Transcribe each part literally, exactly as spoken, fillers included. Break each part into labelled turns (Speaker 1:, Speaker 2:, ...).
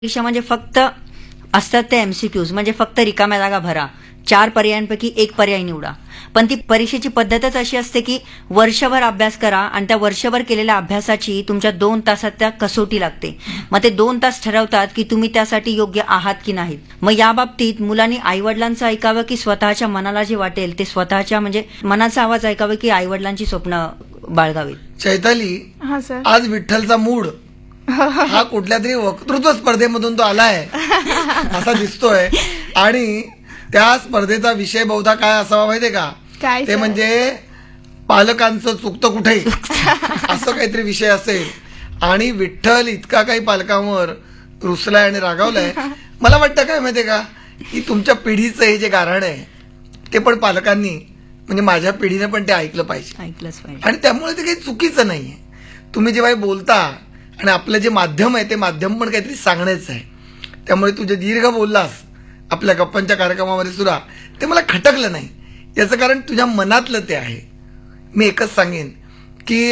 Speaker 1: परीक्षा म्हणजे फक्त असतात ते एमसीक्यूज, म्हणजे फक्त रिकाम्या जागा भरा, चार पर्यायांपैकी एक पर्याय निवडा. पण ती परीक्षेची पद्धतच अशी असते की वर्षभर अभ्यास करा आणि त्या वर्षभर केलेल्या अभ्यासाची तुमच्या दोन तासात त्या कसोटी लागते. मग ते दोन तास ठरवतात की तुम्ही त्यासाठी योग्य आहात की नाहीत. मग या बाबतीत मुलांनी आईवडिलांचं ऐकावं की स्वतःच्या मनाला जे वाटेल ते स्वतःच्या म्हणजे मनाचा आवाज ऐकावं की आईवडिलांची स्वप्न बाळगावीत.
Speaker 2: चैताली, आज विठ्ठलचा मूड हा कुठल्या तरी वक्तृत्व स्पर्धेमधून तो आलाय असा दिसतोय. आणि त्या स्पर्धेचा विषय बहुधा काय असावा माहितीये का? ते म्हणजे पालकांचं चुकतं कुठे असं काहीतरी विषय असेल. आणि विठ्ठल इतका काही पालकांवर रुसलाय आणि रागावलाय. मला वाटतं काय माहितीये का, की तुमच्या पिढीचं हे जे गाऱ्हाण आहे ते पण पालकांनी म्हणजे माझ्या पिढीने पण ते ऐकलं पाहिजे
Speaker 1: ऐकलंच पाहिजे.
Speaker 2: आणि त्यामुळे ते काही चुकीचं नाहीये. तुम्ही जेव्हा बोलता आणि आपलं जे माध्यम आहे ते माध्यम पण काहीतरी सांगण्याचं आहे. त्यामुळे तू जे दीर्घ बोललास आपल्या गप्पांच्या कार्यक्रमामध्ये सुद्धा ते मला खटकलं नाही. याचं कारण तुझ्या मनातलं ते आहे. मी एकच सांगेन की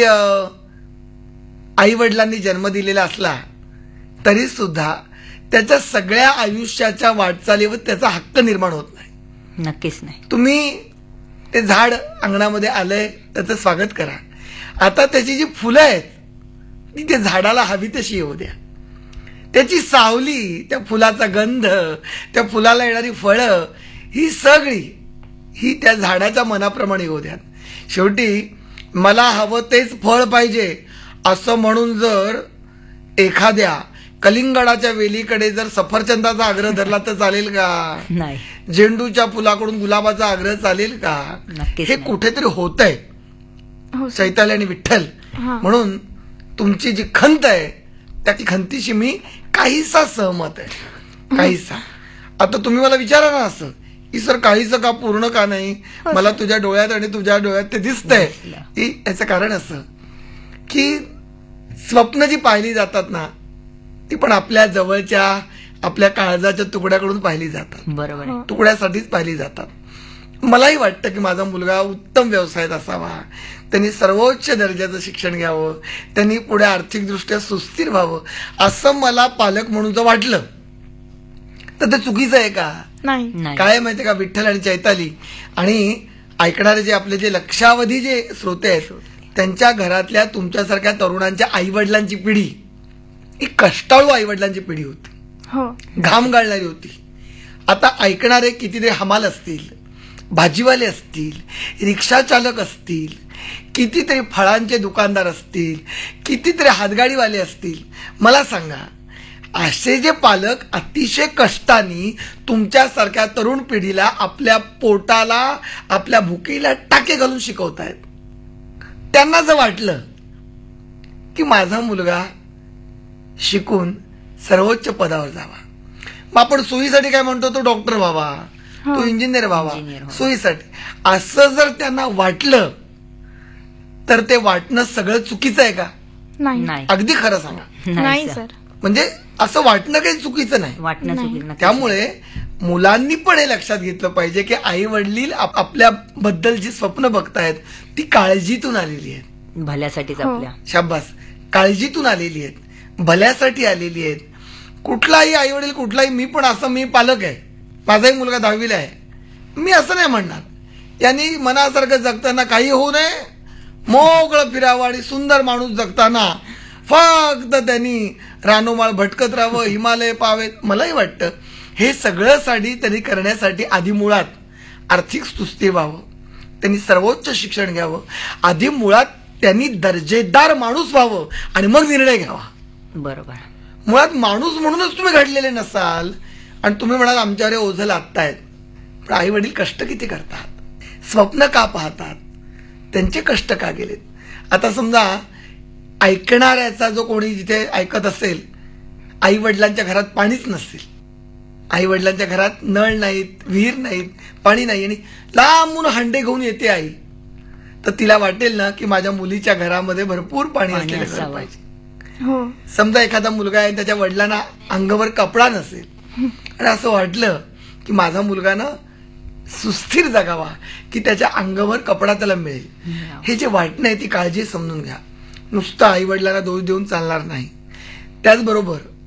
Speaker 2: आई वडिलांनी जन्म दिलेला असला तरी सुद्धा त्याच्या सगळ्या आयुष्याच्या वाटचालीवर त्याचा हक्क निर्माण होत नाही.
Speaker 1: नक्कीच नाही.
Speaker 2: तुम्ही ते झाड अंगणामध्ये आलंय त्याचं स्वागत करा. आता त्याची जी फुलं आहेत ती त्या झाडाला हवी तशी येऊ द्या. त्याची सावली, त्या फुलाचा गंध, त्या फुलाला येणारी फळं ही सगळी ही त्या झाडाच्या मनाप्रमाणे येऊ द्या. शेवटी मला हवं तेच फळ पाहिजे असं म्हणून जर एखाद्या कलिंगडाच्या वेलीकडे जर सफरचंदाचा आग्रह धरला तर चालेल का?
Speaker 1: नाही.
Speaker 2: झेंडूच्या फुलाकडून गुलाबाचा आग्रह चालेल का? हे कुठेतरी होत आहे. चैताली आणि विठ्ठल, म्हणून तुमची जी खंत आहे त्या खंतीशी मी काहीसा सहमत आहे, काहीसा. आता तुम्ही मला विचारा ना असं की सर काहीच का पूर्ण का नाही? मला तुझ्या डोळ्यात आणि तुझ्या डोळ्यात ते दिसतंय. याचं कारण असं की स्वप्न जी पाहिली जातात ना ती पण आपल्या जवळच्या आपल्या काळजाच्या तुकड्याकडून पाहिली जातात.
Speaker 1: बरोबर.
Speaker 2: तुकड्यासाठीच पाहिली जातात. मलाही वाटतं की माझा मुलगा उत्तम व्यवसायात असावा, त्यांनी सर्वोच्च दर्जाचं शिक्षण घ्यावं, त्यांनी पुढे आर्थिकदृष्ट्या सुस्थिर व्हावं असं मला पालक म्हणून जर वाटलं तर ते चुकीचं आहे का?
Speaker 1: नाही.
Speaker 2: काय माहितीये का, विठ्ठल आणि चैताली आणि ऐकणारे जे आपले जे लक्षावधी जे श्रोते आहेत त्यांच्या घरातल्या तुमच्यासारख्या तरुणांच्या आईवडिलांची पिढी ही कष्टाळू आईवडिलांची पिढी होती, घाम गाळणारी होती. आता ऐकणारे कितीतरी हमाल असतील, भाजीवाले असतील, रिक्षा चालक असतील, कितीतरी फळांचे दुकानदार असतील, कितीतरी हातगाडीवाले असतील. मला सांगा, असे जे पालक अतिशय कष्टाने तुमच्यासारख्या तरुण पिढीला आपल्या पोटाला आपल्या भुकेला टाके घालून शिकवतायत, त्यांना जर वाटलं की माझा मुलगा शिकून सर्वोच्च पदावर जावा, मग आपण सोयीसाठी काय म्हणतो, तो डॉक्टर व्हावा, तो इंजिनियर व्हावा, सोयीसाठी, असं जर त्यांना वाटलं तर ते वाटणं सगळं चुकीचं आहे का?
Speaker 1: नाही.
Speaker 2: अगदी खरं सांगा.
Speaker 1: नाही सर.
Speaker 2: म्हणजे असं वाटणं काही चुकीचं नाही.
Speaker 1: वाटणं चुकीचं.
Speaker 2: त्यामुळे मुलांनी पण हे लक्षात घेतलं पाहिजे की आई वडील आपल्या बद्दल जी स्वप्न बघतायत ती काळजीतून आलेली आहेत,
Speaker 1: भल्यासाठीच आपल्या.
Speaker 2: शाबास, काळजीतून आलेली आहेत, भल्यासाठी आलेली आहेत. कुठलाही आई वडील कुठलाही, मी पण असं, मी पालक आहे, माझाही मुलगा दहावीला आहे, मी असं नाही म्हणणार यांनी मनासारखं जगताना काही होऊ नये, मोकळं फिरावं आणि सुंदर माणूस जगताना फक्त त्यांनी रानोमाळ भटकत राहावं, हिमालय पावेत. मलाही वाटतं हे सगळ्यासाठी त्यांनी करण्यासाठी आधी मुळात आर्थिक सुस्थिर व्हावं, त्यांनी सर्वोच्च शिक्षण घ्यावं, आधी मुळात त्यांनी दर्जेदार माणूस व्हावं आणि मग निर्णय घ्यावा.
Speaker 1: बरोबर.
Speaker 2: मुळात माणूस म्हणूनच तुम्ही घडलेले नसाल आणि तुम्ही म्हणाल आमच्यावर ओझं लादतायत. पण आई वडील कष्ट किती करतात, स्वप्न का पाहतात, त्यांचे कष्ट का गेलेत. आता समजा ऐकणाऱ्याचा जो कोणी जिथे ऐकत असेल, आई वडिलांच्या घरात पाणीच नसेल, आई वडिलांच्या घरात नळ नाहीत, विहीर नाहीत, पाणी नाही आणि लांबून हांडे घेऊन येते आई, तर तिला वाटेल ना की माझ्या मुलीच्या घरामध्ये भरपूर पाणी असलेलं घर पाहिजे. समजा एखादा मुलगा आहे त्याच्या वडिलांना अंगावर कपडा नसेल आणि असं वाटलं की माझा मुलगा ना सुस्थिर जगावा की त्याच्या अंगावर कपडा त्याला मिळेल. हे जे वाटणं आहे ती काळजी समजून घ्या. नुसतं आई वडिलांना दोष देऊन चालणार नाही. त्याचबरोबर